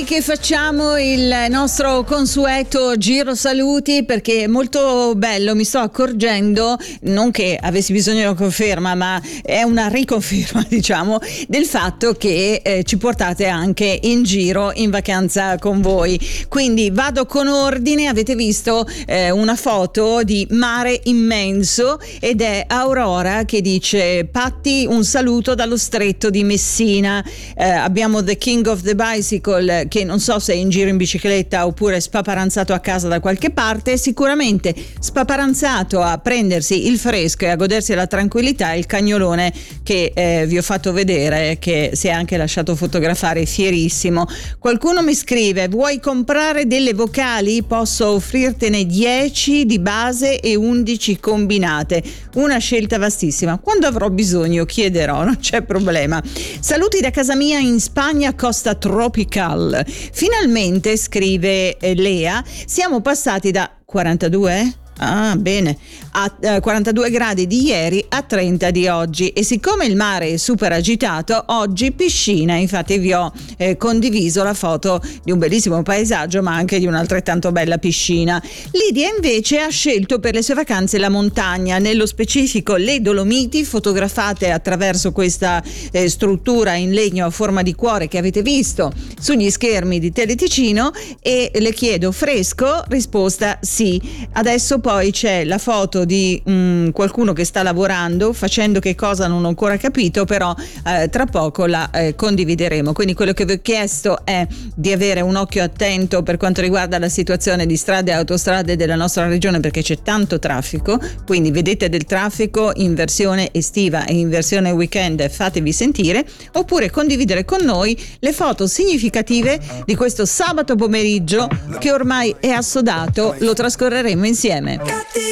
che facciamo il nostro consueto giro saluti, perché è molto bello, mi sto accorgendo, non che avessi bisogno di una conferma, ma è una riconferma, diciamo, del fatto che ci portate anche in giro in vacanza con voi. Quindi vado con ordine. Avete visto una foto di mare immenso ed è Aurora che dice: Patti, un saluto dallo stretto di Messina. Abbiamo The King of the Bicycle che non so se è in giro in bicicletta oppure spaparanzato a casa da qualche parte, sicuramente spaparanzato a prendersi il fresco e a godersi la tranquillità, il cagnolone che vi ho fatto vedere, che si è anche lasciato fotografare, fierissimo. Qualcuno mi scrive: vuoi comprare delle vocali? Posso offrirtene 10 di base e 11 combinate, una scelta vastissima. Quando avrò bisogno chiederò, non c'è problema. Saluti da casa mia in Spagna, Costa Tropical. Finalmente, scrive Lea, siamo passati da 42? Ah, bene, a 42 gradi di ieri a 30 di oggi, e siccome il mare è super agitato, oggi piscina. Infatti vi ho condiviso la foto di un bellissimo paesaggio, ma anche di un'altrettanto bella piscina. Lidia invece ha scelto per le sue vacanze la montagna, nello specifico le Dolomiti, fotografate attraverso questa struttura in legno a forma di cuore che avete visto sugli schermi di Teleticino, e le chiedo: fresco? Risposta sì. Adesso poi c'è la foto di qualcuno che sta lavorando, facendo che cosa non ho ancora capito, però tra poco la condivideremo. Quindi quello che vi ho chiesto è di avere un occhio attento per quanto riguarda la situazione di strade e autostrade della nostra regione, perché c'è tanto traffico. Quindi vedete del traffico in versione estiva e in versione weekend, fatevi sentire, oppure condividere con noi le foto significative di questo sabato pomeriggio che ormai è assodato. Lo trascorreremo insieme.